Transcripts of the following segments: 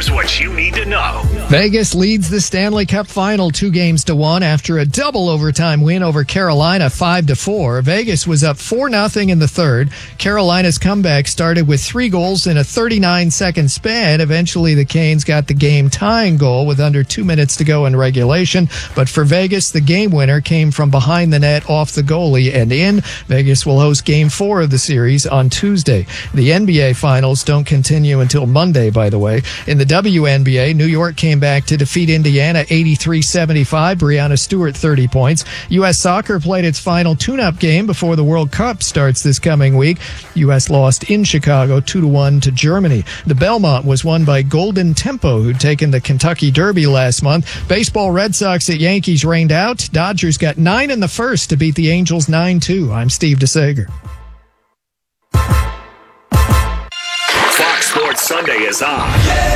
Here's what you need to know. Vegas leads the Stanley Cup Final 2-1 after a double overtime win over Carolina 5-4. Vegas was up 4-0 in the third. Carolina's comeback started with 3 goals in a 39-second span. Eventually, the Canes got the game-tying goal with under 2 minutes to go in regulation. But for Vegas, the game winner came from behind the net off the goalie and in. Vegas will host Game 4 of the series on Tuesday. The NBA Finals don't continue until Monday, by the way. In the WNBA, New York came back to defeat Indiana 83-75. Breanna Stewart 30 points. U.S. Soccer played its final tune-up game before the World Cup starts this coming week. U.S. lost in Chicago 2-1 to Germany. The Belmont was won by Golden Tempo, who'd taken the Kentucky Derby last month. Baseball, Red Sox at Yankees rained out. Dodgers got 9 in the first to beat the Angels 9-2. I'm Steve DeSager. Fox Sports Sunday is on.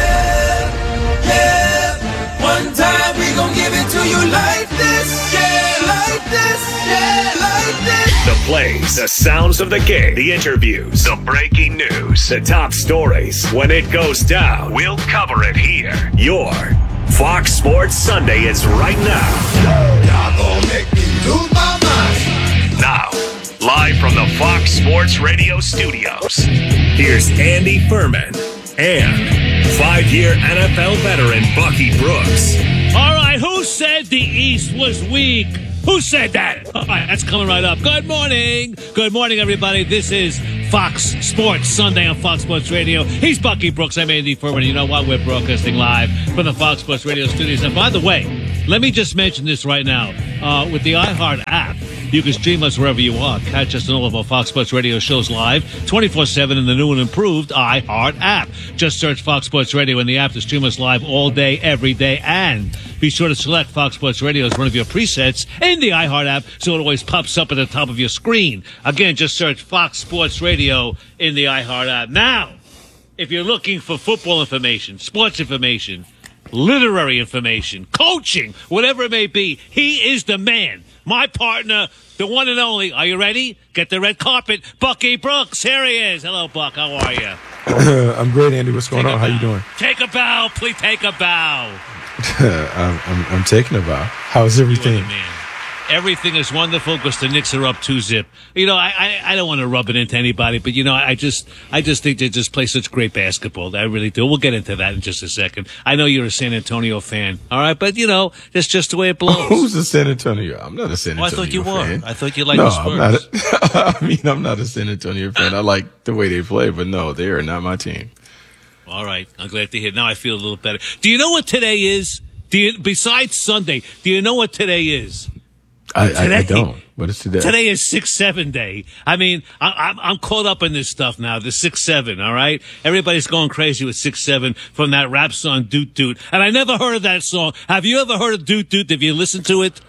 One time we gon' give it to you like this, like this, like this. The plays, the sounds of the game, the interviews, the breaking news, the top stories. When it goes down, we'll cover it here. Your Fox Sports Sunday is right now. Y'all gon' make me lose my mind. Now, live from the Fox Sports Radio studios, here's Andy Furman and 5-year NFL veteran Bucky Brooks. All right, who said the East was weak? Who said that? All right, that's coming right up. Good morning. Good morning, everybody. This is Fox Sports Sunday on Fox Sports Radio. He's Bucky Brooks. I'm Andy Furman. You know what? We're broadcasting live from the Fox Sports Radio studios. And by the way, let me just mention this right now. With the iHeart app, you can stream us wherever you are. Catch us on all of our Fox Sports Radio shows live 24/7 in the new and improved iHeart app. Just search Fox Sports Radio in the app to stream us live all day, every day. And be sure to select Fox Sports Radio as one of your presets in the iHeart app so it always pops up at the top of your screen. Again, just search Fox Sports Radio in the iHeart app. Now, if you're looking for football information, sports information, literary information, coaching, whatever it may be, he is the man. My partner, the one and only. Are you ready? Get the red carpet. Bucky Brooks. Here he is. Hello, Buck. How are you? I'm great, Andy. What's going on? How you doing? Take a bow. Please take a bow. I'm taking a bow. How's everything? You are the man. Everything is wonderful because the Knicks are up 2-0. You know, I don't want to rub it into anybody, but, you know, I just think they just play such great basketball. I really do. We'll get into that in just a second. I know you're a San Antonio fan, all right? But, you know, that's just the way it blows. Who's a San Antonio? I'm not a San Antonio fan. I thought you were. I thought you liked the Spurs. I'm not a San Antonio fan. I like the way they play, but no, they are not my team. All right. I'm glad to hear. Now I feel a little better. Do you know what today is? Besides Sunday, do you know what today is? I don't. What is today? Today is 6-7 day. I mean, I'm caught up in this stuff now. The 6-7, all right? Everybody's going crazy with 6-7 from that rap song, Doot Doot. And I never heard of that song. Have you ever heard of Doot Doot? Have you listened to it?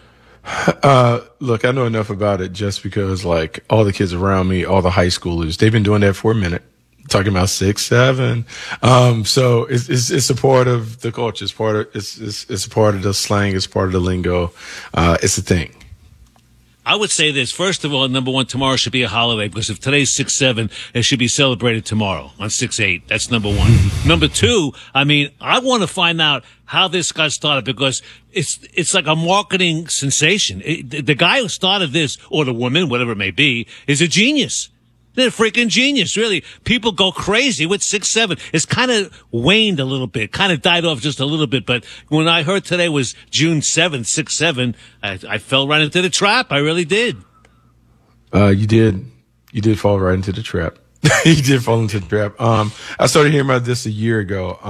Look, I know enough about it just because, like, all the kids around me, all the high schoolers, they've been doing that for a minute. Talking about 6-7. So it's a part of the culture. It's a part of the slang. It's part of the lingo. It's a thing. I would say this. First of all, number one, tomorrow should be a holiday because if today's 6-7, it should be celebrated tomorrow on 6-8. That's number one. Number two, I mean, I want to find out how this got started because it's like a marketing sensation. The guy who started this, or the woman, whatever it may be, is a genius. They're a freaking genius, really. People go crazy with 6-7. It's kind of waned a little bit, kind of died off just a little bit. But when I heard today was June 7th, 6-7, I fell right into the trap. I really did. You did fall right into the trap. You did fall into the trap. I started hearing about this a year ago.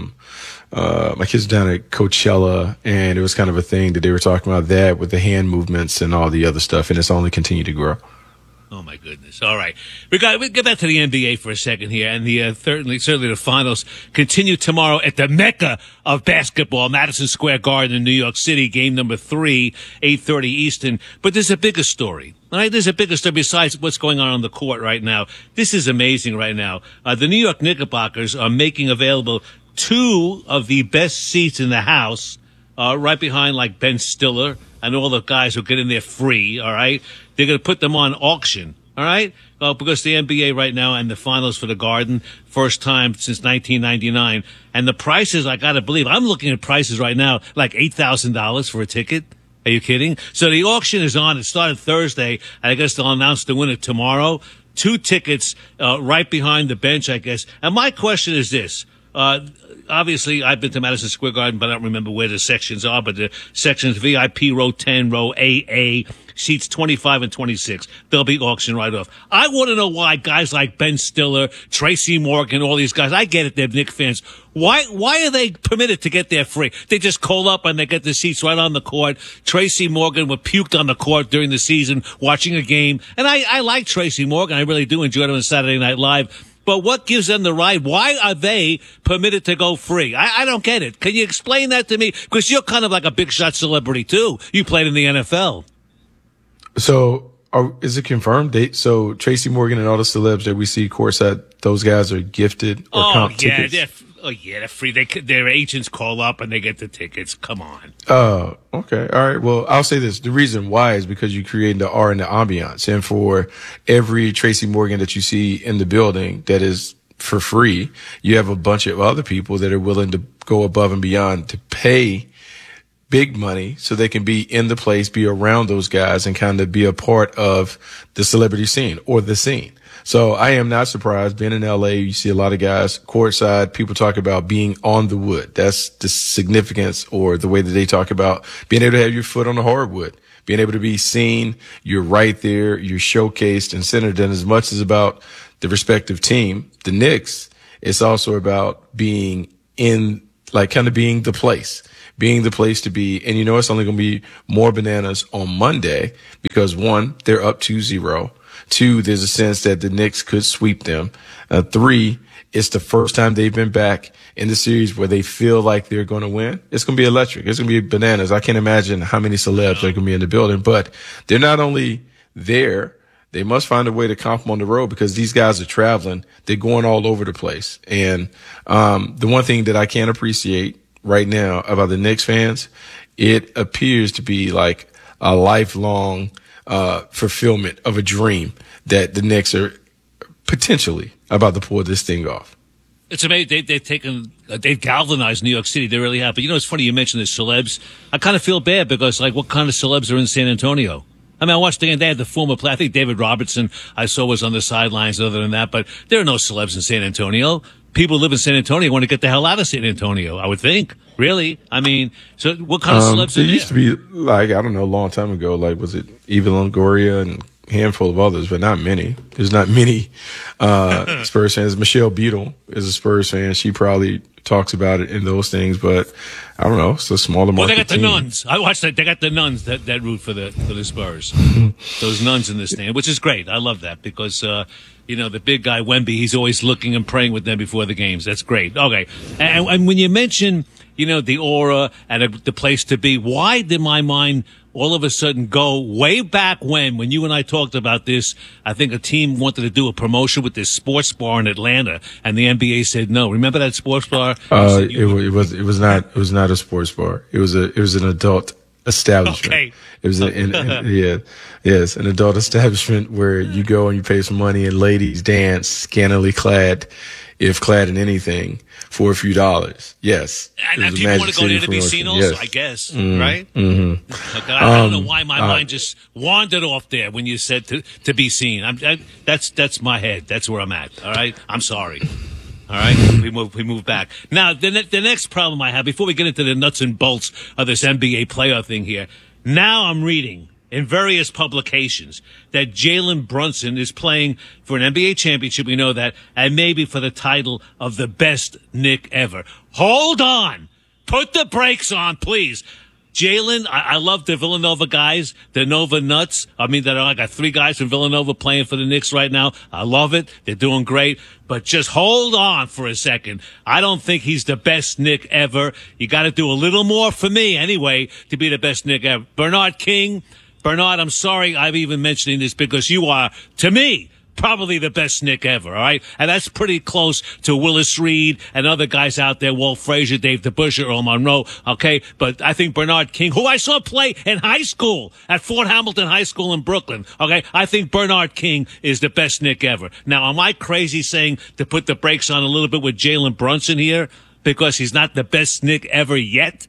My kids were down at Coachella, and it was kind of a thing that they were talking about that with the hand movements and all the other stuff, and it's only continued to grow. Oh my goodness! All right, we get back to the NBA for a second here, and the certainly the finals continue tomorrow at the mecca of basketball, Madison Square Garden in New York City. Game number 3, 8:30 Eastern. But there's a bigger story. All right, there's a bigger story besides what's going on the court right now. This is amazing right now. The New York Knickerbockers are making available 2 of the best seats in the house, right behind like Ben Stiller and all the guys who get in there free. All right. They're going to put them on auction All right? Because the NBA right now and the finals for the Garden, first time since 1999. And the prices, I got to believe, I'm looking at prices right now, like $8,000 for a ticket. Are you kidding? So the auction is on. It started Thursday. I guess they'll announce the winner tomorrow. 2 tickets right behind the bench, I guess. And my question is this. Obviously, I've been to Madison Square Garden, but I don't remember where the sections are. But the sections VIP, row 10, row AA, seats 25 and 26. They'll be auctioned right off. I want to know why guys like Ben Stiller, Tracy Morgan, all these guys, I get it, they're Knicks fans. Why are they permitted to get there free? They just call up and they get the seats right on the court. Tracy Morgan was puked on the court during the season watching a game. And I like Tracy Morgan. I really do enjoy him on Saturday Night Live. But what gives them the right? Why are they permitted to go free? I don't get it. Can you explain that to me? Because you're kind of like a big shot celebrity too. You played in the NFL. So is it confirmed? So Tracy Morgan and all the celebs that we see courtside, those guys are gifted or comp tickets? They're free. Their agents call up and they get the tickets. Come on. Oh, okay. All right. Well, I'll say this. The reason why is because you create the aura and the ambiance. And for every Tracy Morgan that you see in the building that is for free, you have a bunch of other people that are willing to go above and beyond to pay big money so they can be in the place, be around those guys, and kind of be a part of the celebrity scene or the scene. So I am not surprised. Being in LA, you see a lot of guys courtside. People talk about being on the wood. That's the significance, or the way that they talk about being able to have your foot on the hardwood, being able to be seen. You're right there. You're showcased and centered. And as much as about the respective team, the Knicks, it's also about being in, like, kind of being the place to be. And it's only going to be more bananas on Monday because 1, they're up 2-0. 2, there's a sense that the Knicks could sweep them. 3, it's the first time they've been back in the series where they feel like they're going to win. It's going to be electric. It's going to be bananas. I can't imagine how many celebs are going to be in the building, but they're not only there, they must find a way to comp them on the road because these guys are traveling. They're going all over the place. And the one thing that I can't appreciate right now about the Knicks fans, it appears to be like a lifelong fulfillment of a dream that the Knicks are potentially about to pull this thing off. It's amazing. They've galvanized New York City. They really have. But it's funny you mentioned the celebs. I kind of feel bad because, like, what kind of celebs are in San Antonio? I mean, I watched the game. They had the former player. I think David Robertson I saw was on the sidelines other than that. But there are no celebs in San Antonio. People who live in San Antonio want to get the hell out of San Antonio, I would think. Really? I mean, so what kind of celebs are there? There used to be, like, I don't know, a long time ago, like, was it Eva Longoria and a handful of others, but not many. There's not many Spurs fans. Michelle Beadle is a Spurs fan. She probably talks about it in those things, but I don't know. It's a smaller market. Well, they got the team. nuns. I watched that. They got the nuns that root for the Spurs. Those nuns in the stand, which is great. I love that because, the big guy Wemby, he's always looking and praying with them before the games. That's great. Okay. And when you mention, the aura and the place to be, why did my mind all of a sudden go way back when you and I talked about this? I think a team wanted to do a promotion with this sports bar in Atlanta, and the NBA said no. Remember that sports bar? It was not a sports bar. It was an adult establishment. Okay. It was an adult establishment where you go and you pay some money and ladies dance scantily clad, if clad in anything, for a few dollars. Yes. And people want to go there to be seen also, yes. I guess, right? Mm-hmm. Okay, I don't know why my mind just wandered off there when you said to be seen. That's my head. That's where I'm at. All right? I'm sorry. All right? We move back. Now, the next problem I have, before we get into the nuts and bolts of this NBA playoff thing here, now I'm reading in various publications that Jalen Brunson is playing for an NBA championship. We know that. And maybe for the title of the best Knick ever. Hold on. Put the brakes on, please. Jalen, I love the Villanova guys, the Nova Nuts. I got 3 guys from Villanova playing for the Knicks right now. I love it. They're doing great. But just hold on for a second. I don't think he's the best Knick ever. You got to do a little more for me anyway to be the best Knick ever. Bernard King. Bernard, I'm sorry I'm even mentioning this because you are, to me, probably the best Knick ever, all right? And that's pretty close to Willis Reed and other guys out there, Walt Frazier, Dave DeBusschere, Earl Monroe, okay? But I think Bernard King, who I saw play in high school at Fort Hamilton High School in Brooklyn, okay? I think Bernard King is the best Knick ever. Now, am I crazy saying to put the brakes on a little bit with Jalen Brunson here because he's not the best Knick ever yet?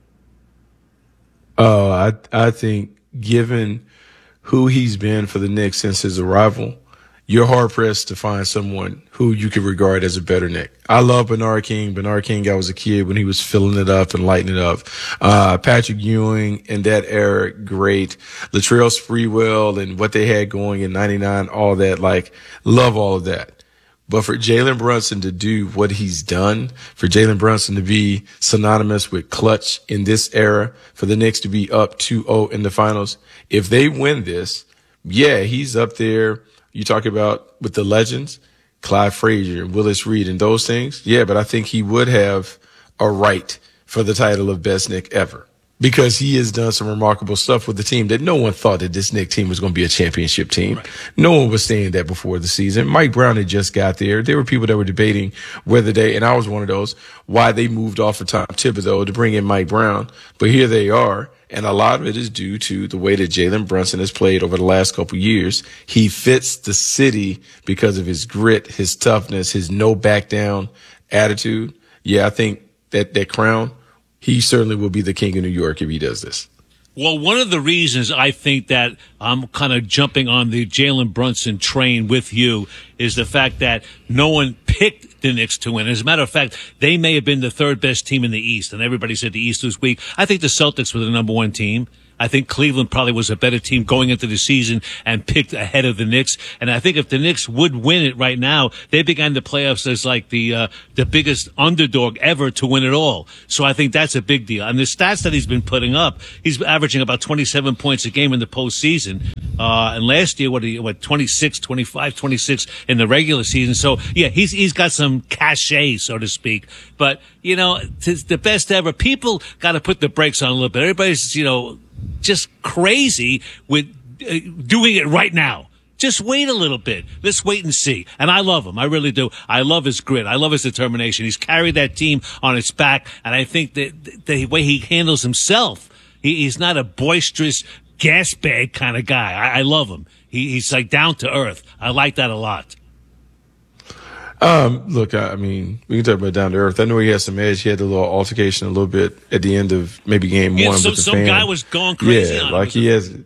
Oh, I think given who he's been for the Knicks since his arrival, you're hard-pressed to find someone who you could regard as a better Knick. I love Bernard King. Bernard King, I was a kid when he was filling it up and lighting it up. Patrick Ewing in that era, great. Latrell Sprewell and what they had going in 99, all that, like, love all of that. But for Jalen Brunson to do what he's done, for Jalen Brunson to be synonymous with clutch in this era, for the Knicks to be up 2-0 in the finals, if they win this, yeah, he's up there. You talk about with the legends, Clyde Frazier, Willis Reed, and those things. Yeah, but I think he would have a right for the title of best Knick ever because he has done some remarkable stuff with the team that no one thought that this Knick team was going to be a championship team. Right. No one was saying that before the season. Mike Brown had just got there. There were people that were debating whether they, and I was one of those, why they moved off of Tom Thibodeau to bring in Mike Brown. But here they are. And a lot of it is due to the way that Jalen Brunson has played over the last couple of years. He fits the city because of his grit, his toughness, his no back down attitude. Yeah, I think that crown, he certainly will be the king of New York if he does this. Well, one of the reasons I think that I'm kind of jumping on the Jalen Brunson train with you is the fact that no one picked the Knicks to win. As a matter of fact, they may have been the third best team in the East, and everybody said the East was weak. I think the Celtics were the number one team. I think Cleveland probably was a better team going into the season and picked ahead of the Knicks. And I think if the Knicks would win it right now, they began the playoffs as like the biggest underdog ever to win it all. So I think that's a big deal. And the stats that he's been putting up, he's averaging about 27 points a game in the postseason. And last year, 26, 25, 26 in the regular season. So yeah, he's got some cachet, so to speak. But, you know, it's the best ever. People got to put the brakes on a little bit. Everybody's, you know, just crazy with doing it right now. Just wait a little bit. Let's wait and see. And I love him. I really do. I love his grit. I love his determination. He's carried that team on his back. And I think that the way he handles himself, he's not a boisterous gas bag kind of guy. I love him. He's like down to earth. I like that a lot. Look, I mean, we can talk about down to earth. I know he had some edge. He had a little altercation a little bit at the end of maybe game one with the some fan. guy was going crazy on him. Like he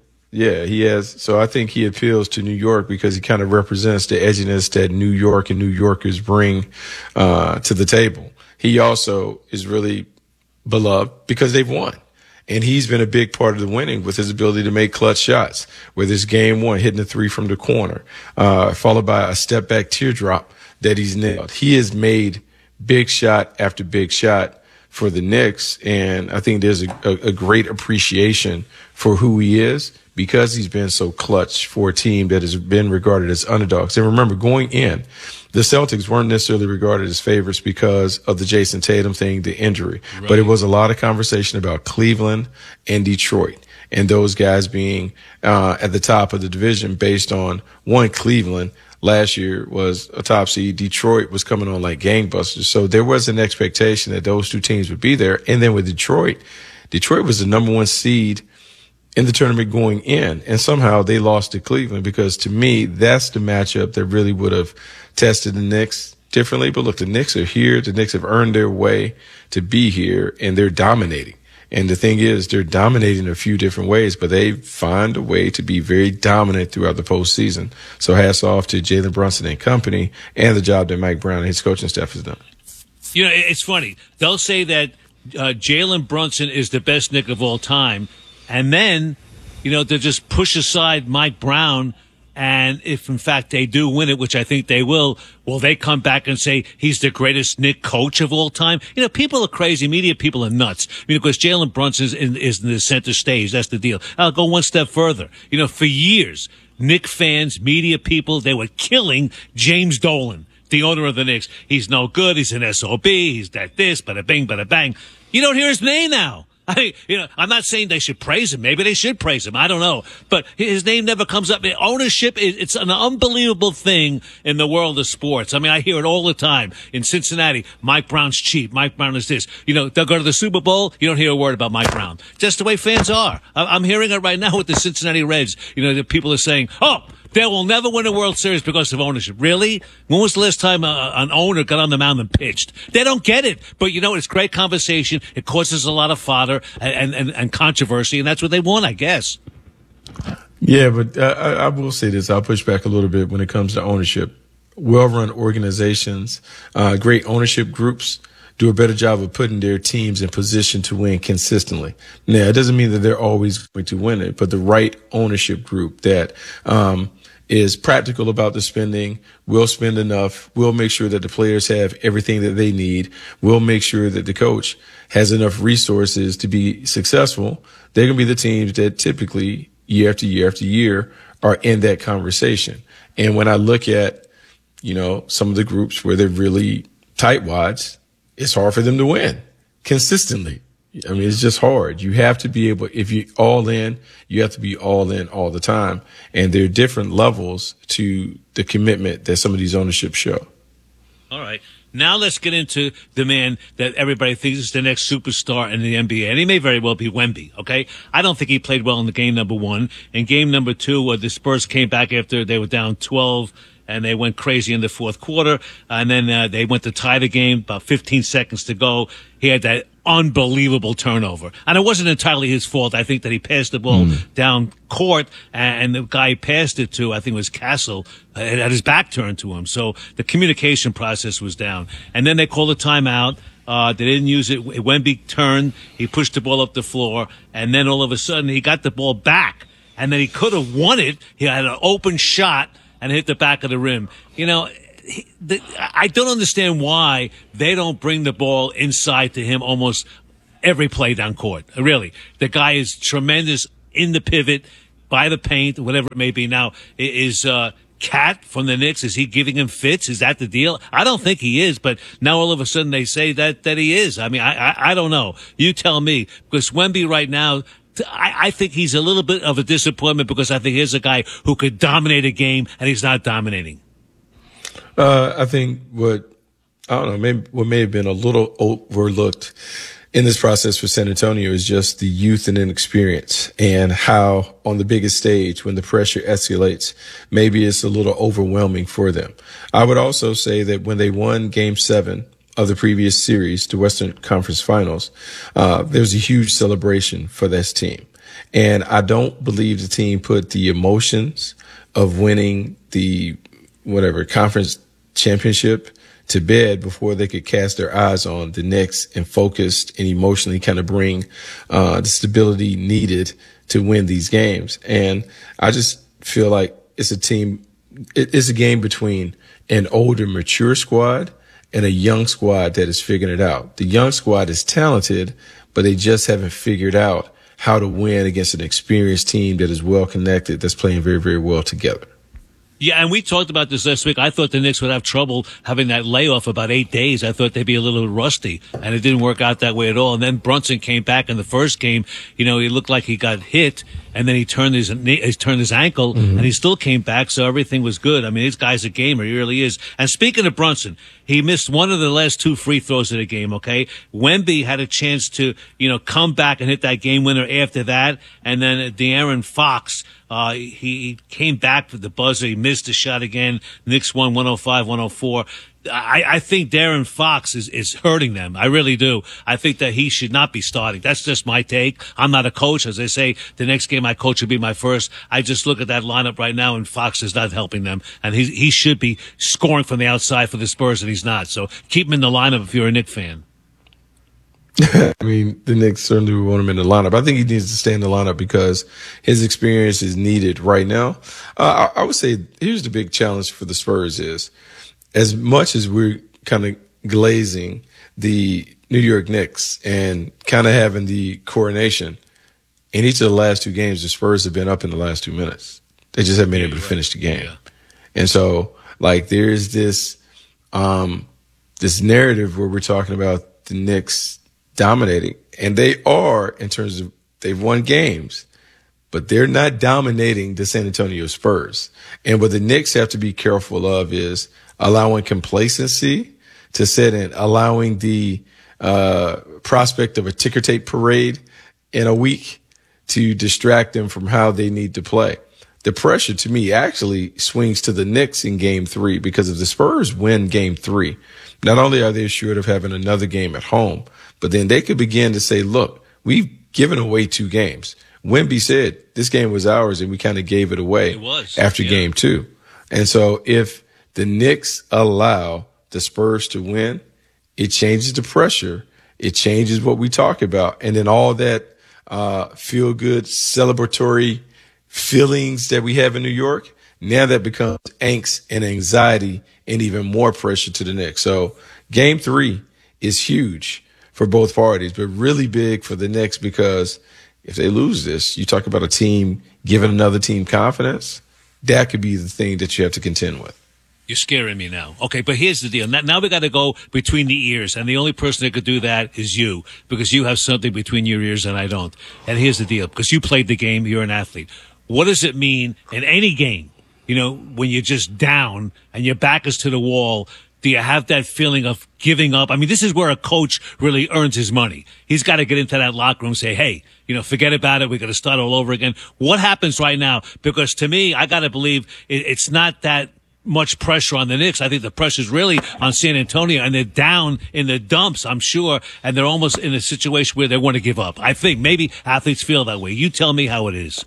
has. So I think he appeals to New York because he kind of represents the edginess that New York and New Yorkers bring to the table. He also is really beloved because they've won. And he's been a big part of the winning with his ability to make clutch shots, whether it's game one, hitting a three from the corner, followed by a step back teardrop that he's nailed. He has made big shot after big shot for the Knicks, and I think there's a great appreciation for who he is because he's been so clutch for a team that has been regarded as underdogs. And remember, going in, the Celtics weren't necessarily regarded as favorites because of the Jason Tatum thing, the injury. Right. But it was a lot of conversation about Cleveland and Detroit and those guys being at the top of the division based on, one, Cleveland last year was a top seed. Detroit was coming on like gangbusters. So there was an expectation that those two teams would be there. And then with Detroit was the number one seed in the tournament going in. And somehow they lost to Cleveland because to me, that's the matchup that really would have tested the Knicks differently. But look, the Knicks are here. The Knicks have earned their way to be here and they're dominating. And the thing is, they're dominating a few different ways, but they find a way to be very dominant throughout the postseason. So hats off to Jalen Brunson and company and the job that Mike Brown and his coaching staff has done. You know, it's funny. They'll say that Jalen Brunson is the best Knick of all time. And then, you know, they'll just push aside Mike Brown. And if, in fact, they do win it, which I think they will they come back and say he's the greatest Knick coach of all time? You know, people are crazy. Media people are nuts. I mean, because Jalen Brunson is in the center stage. That's the deal. I'll go one step further. You know, for years, Knick fans, media people, they were killing James Dolan, the owner of the Knicks. He's no good. He's an SOB. He's that this, bada bing, bada bang. You don't hear his name now. I'm not saying they should praise him. Maybe they should praise him. I don't know. But his name never comes up. Ownership, it's an unbelievable thing in the world of sports. I mean, I hear it all the time. In Cincinnati, Mike Brown's cheap. Mike Brown is this. They'll go to the Super Bowl. You don't hear a word about Mike Brown. Just the way fans are. I'm hearing it right now with the Cincinnati Reds. The people are saying, they will never win a World Series because of ownership. Really? When was the last time an owner got on the mound and pitched? They don't get it. But it's great conversation. It causes a lot of fodder and controversy, and that's what they want, I guess. Yeah, but I will say this. I'll push back a little bit when it comes to ownership. Well-run organizations, great ownership groups do a better job of putting their teams in position to win consistently. Now, it doesn't mean that they're always going to win it, but the right ownership group that is practical about the spending, will spend enough, will make sure that the players have everything that they need, will make sure that the coach has enough resources to be successful. They're going to be the teams that typically, year after year after year, are in that conversation. And when I look at, some of the groups where they're really tightwads, it's hard for them to win consistently. I mean, it's just hard. You have to be able, if you're all in, you have to be all in all the time. And there are different levels to the commitment that some of these ownerships show. All right. Now let's get into the man that everybody thinks is the next superstar in the NBA. And he may very well be Wemby, okay? I don't think he played well in the game number one. In game number two, the Spurs came back after they were down 12. And they went crazy in the fourth quarter. And then they went to tie the game, about 15 seconds to go. He had that unbelievable turnover. And it wasn't entirely his fault. I think that he passed the ball down court, and the guy he passed it to, I think it was Castle, had his back turned to him. So the communication process was down. And then they called a timeout. They didn't use it. Wemby turned. He pushed the ball up the floor. And then all of a sudden, he got the ball back. And then he could have won it. He had an open shot and hit the back of the rim. I don't understand why they don't bring the ball inside to him almost every play down court. Really. The guy is tremendous in the pivot, by the paint, whatever it may be. Now, is Cat from the Knicks, is he giving him fits? Is that the deal? I don't think he is, but now all of a sudden they say that he is. I mean, I don't know. You tell me. Because Wemby right now, I think he's a little bit of a disappointment because I think here's a guy who could dominate a game, and he's not dominating. I think what may have been a little overlooked in this process for San Antonio is just the youth and inexperience, and how on the biggest stage, when the pressure escalates, maybe it's a little overwhelming for them. I would also say that when they won Game 7 of the previous series, the Western Conference Finals, there was a huge celebration for this team. And I don't believe the team put the emotions of winning the conference championship to bed before they could cast their eyes on the Knicks and focused and emotionally kind of bring the stability needed to win these games. And I just feel like it's a game between an older, mature squad and a young squad that is figuring it out. The young squad is talented, but they just haven't figured out how to win against an experienced team that is well connected, that's playing very, very well together. Yeah, and we talked about this last week. I thought the Knicks would have trouble having that layoff about 8 days. I thought they'd be a little rusty, and it didn't work out that way at all. And then Brunson came back in the first game. He looked like he got hit, and then he turned his ankle, and he still came back, so everything was good. I mean, this guy's a gamer. He really is. And speaking of Brunson, he missed one of the last 2 free throws of the game, okay? Wemby had a chance to, come back and hit that game winner after that. And then De'Aaron Fox, he came back for the buzzer. He missed the shot again. Knicks won 105-104. I think De'Aaron Fox is hurting them. I really do. I think that he should not be starting. That's just my take. I'm not a coach. As I say, the next game I coach will be my first. I just look at that lineup right now, and Fox is not helping them. And he should be scoring from the outside for the Spurs, and he's not. So keep him in the lineup if you're a Knicks fan. I mean, the Knicks certainly would want him in the lineup. I think he needs to stay in the lineup because his experience is needed right now. I would say here's the big challenge for the Spurs is, as much as we're kind of glazing the New York Knicks and kind of having the coronation, in each of the last 2 games, the Spurs have been up in the last 2 minutes. They just haven't been able to finish the game. Yeah. And so, there's this narrative where we're talking about the Knicks dominating. And they are, in terms of they've won games, but they're not dominating the San Antonio Spurs. And what the Knicks have to be careful of is allowing complacency to set in, allowing the prospect of a ticker tape parade in a week to distract them from how they need to play. The pressure, to me, actually swings to the Knicks in Game 3, because if the Spurs win Game 3, not only are they assured of having another game at home, but then they could begin to say, look, we've given away 2 games. Wemby said this game was ours, and we kind of gave it away after Game 2. And so if the Knicks allow the Spurs to win, it changes the pressure. It changes what we talk about. And then all that feel-good, celebratory feelings that we have in New York, now that becomes angst and anxiety and even more pressure to the Knicks. So Game 3 is huge for both parties, but really big for the Knicks, because if they lose this, you talk about a team giving another team confidence, that could be the thing that you have to contend with. You're scaring me now. Okay, but here's the deal. Now we got to go between the ears, and the only person that could do that is you, because you have something between your ears and I don't. And here's the deal, because you played the game, you're an athlete. What does it mean in any game, you know, when you're just down and your back is to the wall? Do you have that feeling of giving up? I mean, this is where a coach really earns his money. He's got to get into that locker room and say, hey, you know, forget about it. We're going to start all over again. What happens right now? Because to me, I got to believe it's not that much pressure on the Knicks. I think the pressure's really on San Antonio, and they're down in the dumps, I'm sure, and they're almost in a situation where they want to give up. I think maybe athletes feel that way. You tell me how it is.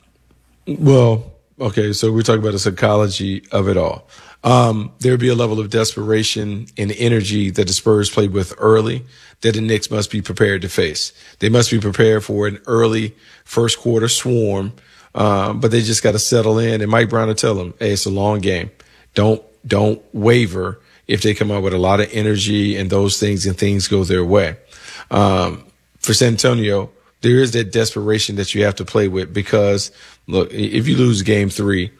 Well, okay, so we're talking about the psychology of it all. There would be a level of desperation and energy that the Spurs played with early that the Knicks must be prepared to face. They must be prepared for an early first quarter swarm, but they just got to settle in. And Mike Brown will tell them, hey, it's a long game. Don't waver if they come out with a lot of energy and those things and things go their way. For San Antonio, there is that desperation that you have to play with, because, look, if you lose Game 3,